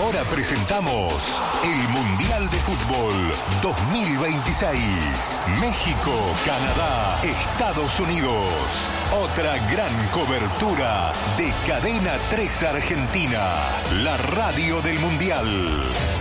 Ahora presentamos el Mundial de Fútbol 2026. México, Canadá, Estados Unidos. Otra gran cobertura de Cadena 3 Argentina, la radio del Mundial.